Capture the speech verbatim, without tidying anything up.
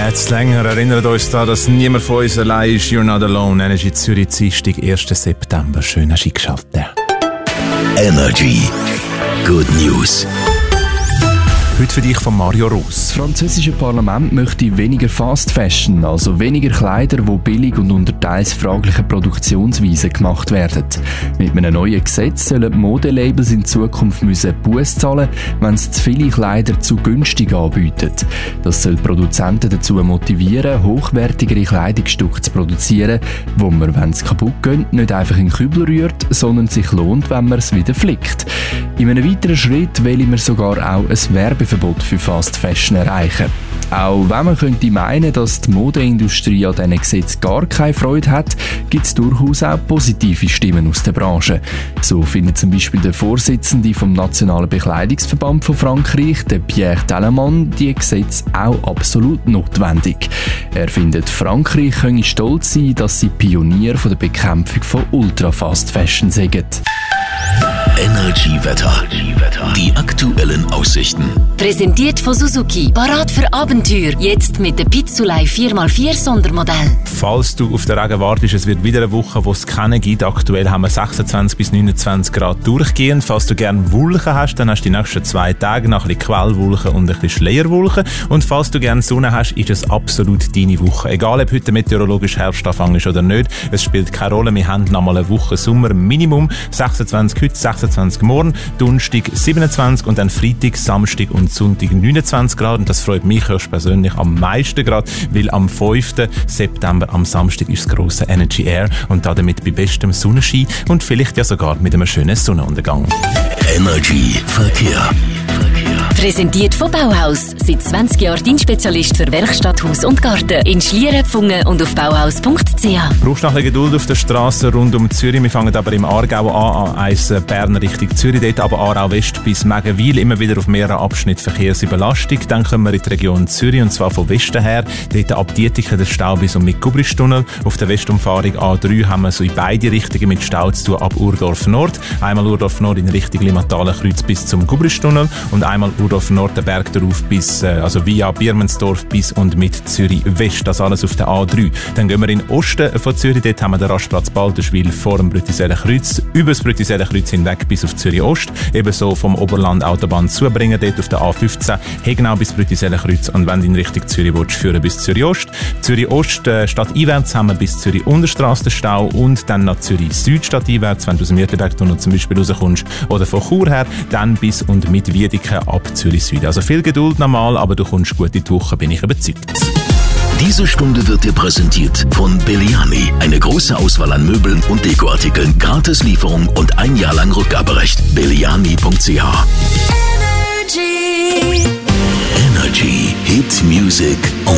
Jetzt länger erinnert uns daran, dass niemand von uns allein ist. You're not alone. Energy Zürich, Dienstag, ersten September. Schön, hast du eingeschaltet. Energy. Good News. Heute für dich von Mario Rus. Das französische Parlament möchte weniger Fast Fashion, also weniger Kleider, die billig und unter teils fraglichen Produktionsweisen gemacht werden. Mit einem neuen Gesetz sollen Modelabels in Zukunft müssen Buß zahlen, wenn sie zu viele Kleider zu günstig anbieten. Das soll Produzenten dazu motivieren, hochwertigere Kleidungsstücke zu produzieren, wo man, wenn es kaputt geht, nicht einfach in den Kübel rührt, sondern sich lohnt, wenn man es wieder flickt. In einem weiteren Schritt will man sogar auch ein Werbeverbot für Fast Fashion erreichen. Auch wenn man könnte meinen, dass die Modeindustrie an diesen Gesetzen gar keine Freude hat, gibt es durchaus auch positive Stimmen aus der Branche. So findet zum Beispiel der Vorsitzende vom Nationalen Bekleidungsverband von Frankreich, der Pierre Talleyrand, die Gesetze auch absolut notwendig. Er findet, Frankreich könne stolz sein, dass sie Pionier von der Bekämpfung von Ultra-Fast Fashion sind. Energy-Wetter. Die aktuellen Aussichten. Präsentiert von Suzuki. Parat für Abenteuer. Jetzt mit dem Pizzulei vier mal vier Sondermodell. Falls du auf den Regen wartest, es wird wieder eine Woche, wo es keine gibt. Aktuell haben wir sechsundzwanzig bis neunundzwanzig Grad durchgehend. Falls du gerne Wolken hast, dann hast du die nächsten zwei Tage noch ein bisschen Quellwolken und ein bisschen Schleierwolken. Und falls du gerne Sonne hast, ist es absolut deine Woche. Egal, ob heute meteorologisch Herbstanfang ist oder nicht, es spielt keine Rolle. Wir haben noch mal eine Woche Sommer. Minimum sechsundzwanzig heute, sechsundzwanzig morgen, Donnerstag siebenundzwanzig und dann Freitag, Samstag und Sonntag neunundzwanzig Grad. Und das freut mich persönlich am meisten gerade, weil am fünften September, am Samstag, ist das grosse Energy Air und damit bei bestem Sonnenschein und vielleicht ja sogar mit einem schönen Sonnenuntergang. Energy Verkehr. Präsentiert von Bauhaus. Seit zwanzig Jahren dein Spezialist für Werkstatt, Haus und Garten. In Schlieren, Pfungen und auf bauhaus punkt c h. Brauchst noch ein bisschen Geduld auf der Straße rund um Zürich. Wir fangen aber im Aargau an, an eins Berner Richtung Zürich, dort aber Aarau West bis Megenwil. Immer wieder auf mehreren Abschnitten Verkehrsüberlastung. Dann kommen wir in die Region Zürich, und zwar von Westen her. Dort ab Dietiken der Stau bis um mit Gubristunnel. Auf der Westumfahrung A drei haben wir so in beide Richtungen mit Stau zu tun ab Urdorf Nord. Einmal Urdorf Nord in Richtung Limmatalenkreuz bis zum Gubristunnel und einmal Urdorf Nord den Berg darauf bis, also via Birmensdorf bis und mit Zürich West. Das alles auf der A drei. Dann gehen wir in den Osten von Zürich. Dort haben wir den Rastplatz Balderschwil vor dem Brüttiseelenkreuz. Über das Brüttiseelenkreuz hinweg bis auf Zürich Ost. Ebenso vom Oberland Autobahn zubringen. Dort auf der A fünfzehn Hegnau bis Brüttiseelenkreuz. Und wenn du in Richtung Zürich willst, führen bis Zürich Ost. Zürich Ost äh, stadteinwärts haben wir bis Zürich Unterstrasse den Stau und dann nach Zürich Süd stadteinwärts, wenn du aus dem Myrtenbergtunnel zum Beispiel rauskommst oder von Chur her, dann bis und mit Wiedeke ab Zürich Süd. Also viel Geduld nochmal, aber du kommst gut in die Woche, bin ich überzeugt. Diese Stunde wird dir präsentiert von Belliani. Eine große Auswahl an Möbeln und Dekoartikeln, Gratislieferung und ein Jahr lang Rückgaberecht. Belliani punkt c h. Energy. Energy Hit Music